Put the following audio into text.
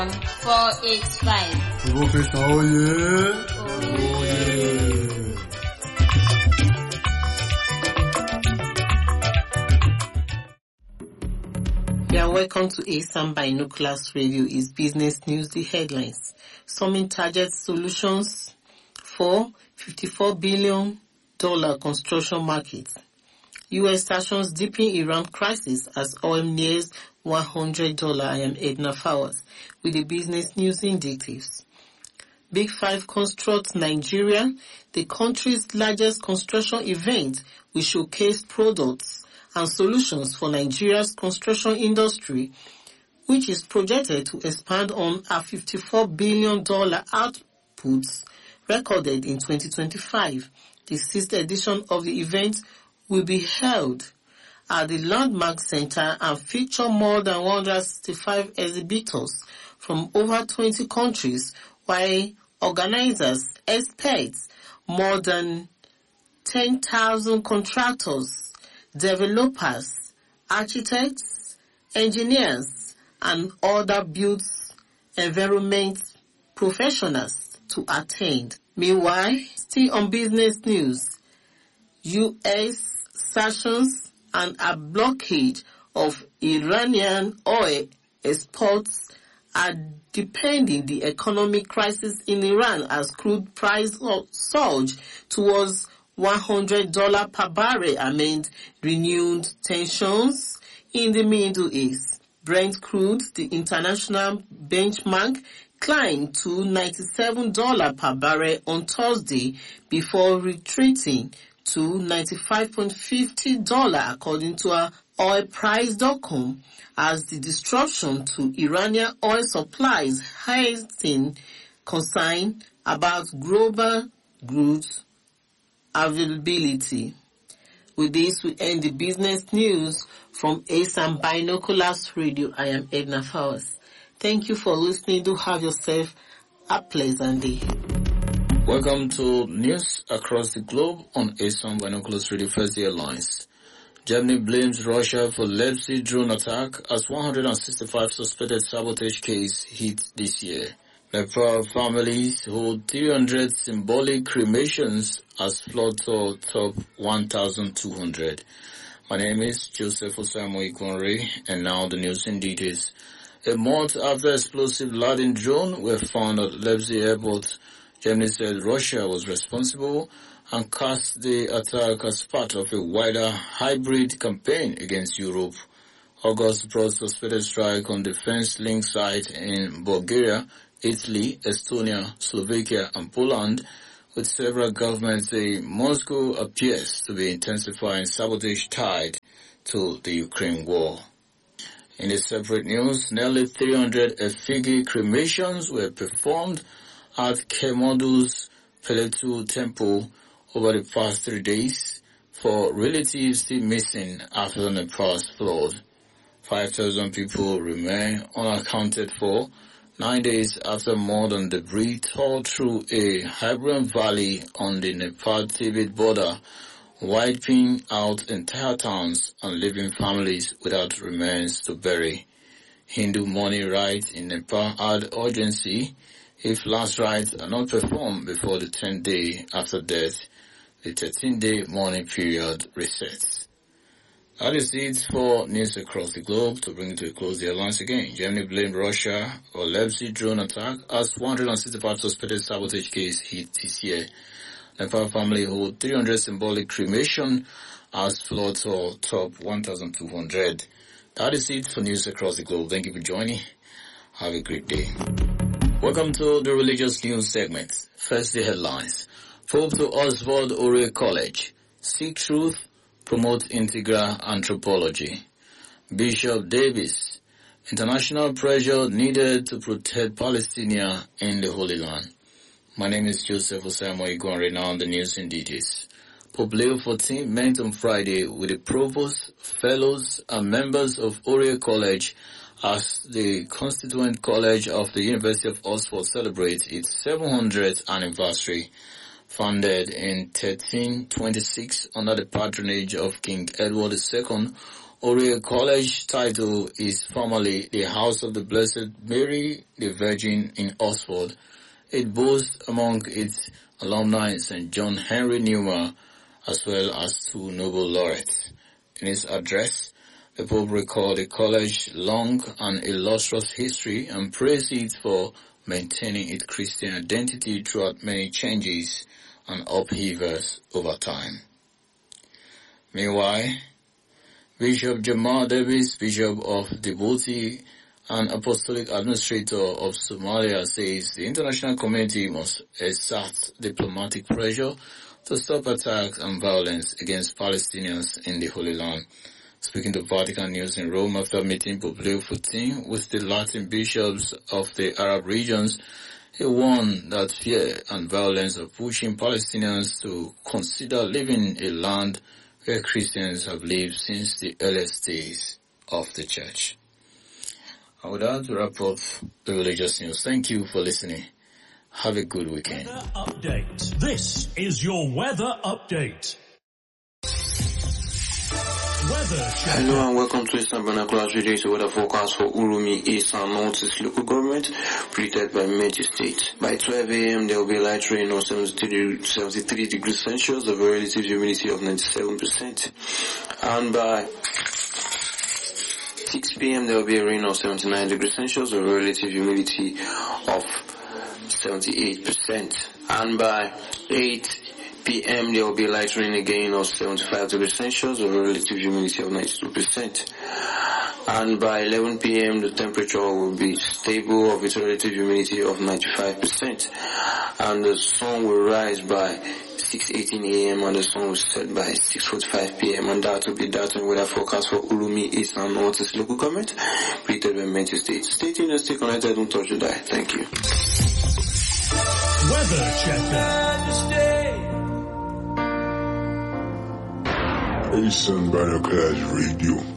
485. Professional, oh yeah. Oh yeah. Yeah, welcome to ASAM Binoculars Radio. Is business news, the headlines. Summit targets solutions for $54 billion construction market. U.S. sanctions deepen Iran crisis as oil nears $100. I am Edna Fowers with the business news indicatives. Big Five constructs Nigeria, the country's largest construction event, will showcase products and solutions for Nigeria's construction industry, which is projected to expand on a $54 billion output recorded in 2025. The sixth edition of the event will be held at the Landmark Center and feature more than 165 exhibitors from over 20 countries, while organizers expect more than 10,000 contractors, developers, architects, engineers, and other built environment professionals to attend. Meanwhile, still on business news, U.S. sanctions and a blockade of Iranian oil exports are deepening the economic crisis in Iran as crude price surge towards $100 per barrel amid renewed tensions in the Middle East. Brent crude, the international benchmark, climbed to $97 per barrel on Thursday before retreating to $95.50 according to oilprice.com as the disruption to Iranian oil supplies heightened concern about global goods availability. With this, we end the business news from ASAM Binoculars Radio. I am Edna Fowers. Thank you for listening. Do have yourself a pleasant day. Welcome to news across the globe on ASAM Binoculars Radio. First Airlines. Germany blames Russia for Leipzig drone attack as 165 suspected sabotage case hit this year. Nepal families hold 300 symbolic cremations as flood toll top 1,200. My name is Joseph Osamu Ikonre, and now the news in details. A month after explosive laden drone were found at Leipzig airport, Germany said Russia was responsible and cast the attack as part of a wider hybrid campaign against Europe. August brought suspected strike on defense-linked sites in Bulgaria, Italy, Estonia, Slovakia, and Poland, with several governments saying Moscow appears to be intensifying sabotage tied to the Ukraine war. In a separate news, nearly 300 effigy cremations were performed at Kemodu's Peletu Temple over the past 3 days for relatives still missing after Nepal's flood. 5,000 people remain unaccounted for 9 days after modern debris tore through a Hebron valley on the Nepal-Tibet border, wiping out entire towns and leaving families without remains to bury. Hindu mourning rites in Nepal add urgency if last rites are not performed before the 10th day after death. The 13-day mourning period resets. That is it for news across the globe. To bring it to a close, the headlines again. Germany blamed Russia for Leipzig drone attack as 165 suspected sabotage case hit this year. Nepal family hold 300 symbolic cremation as flood toll top 1,200. That is it for news across the globe. Thank you for joining. Have a great day. Welcome to the religious news segment. First, the headlines. Pope to Oxford Oriel College. Seek truth, promote integral anthropology. Bishop Davis. International pressure needed to protect Palestinians in the Holy Land. My name is Joseph Osamu Ikonre, now on the news in details. Pope Leo XIV met on Friday with the provost, fellows, and members of Oriel College as the constituent college of the University of Oxford celebrates its 700th anniversary. Founded in 1326 under the patronage of King Edward II, Oriel College title is formerly the House of the Blessed Mary the Virgin in Oxford. It boasts among its alumni St. John Henry Newman, as well as 2 Nobel laureates. In his address, the Pope recalled the college's long and illustrious history and praised it for maintaining its Christian identity throughout many changes and upheavals over time. Meanwhile, Bishop Jamal Davis, Bishop of Djibouti and Apostolic Administrator of Somalia, says the international community must exert diplomatic pressure to stop attacks and violence against Palestinians in the Holy Land. Speaking to Vatican News in Rome after meeting Pope Leo XIV with the Latin bishops of the Arab regions, he warned that fear and violence are pushing Palestinians to consider leaving a land where Christians have lived since the earliest days of the Church. I would like to wrap up the religious news. Thank you for listening. Have a good weekend. Weather update. This is your weather update. Hello and welcome to Eastern Binoculars Radio. It's a weather forecast for Urumi, East and Northeast local government, predicted by Meiji State. By 12 a.m. there will be light rain or 73 degrees Celsius of a relative humidity of 97%. And by 6 p.m. there will be a rain of 79 degrees Celsius of a relative humidity of 78%. And by 8 p.m. there will be light rain again of 75 degrees Celsius with a relative humidity of 92%. And by 11 p.m. the temperature will be stable with a relative humidity of 95%. And the sun will rise by 6:18 a.m. and the sun will set by 6:45 p.m. And that will be that weather forecast for Urumi, East and Northeast local government, predicted by Meiji State. Stay tuned and stay connected, don't touch the dial. Thank you. Weather checker. Eastern Binoculars Radio.